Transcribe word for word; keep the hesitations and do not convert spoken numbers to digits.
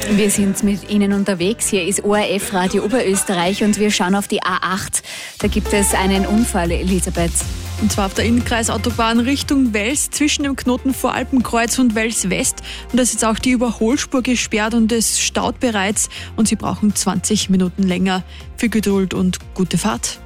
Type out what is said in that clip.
Wir sind mit Ihnen unterwegs. Hier ist O R F Radio Oberösterreich und wir schauen auf die A acht. Da gibt es einen Unfall, Elisabeth. Und zwar auf der Innenkreisautobahn Richtung Wels zwischen dem Knoten Voralpenkreuz und Wels West. Und da ist jetzt auch die Überholspur gesperrt und es staut bereits und Sie brauchen zwanzig Minuten länger. Viel Geduld und gute Fahrt.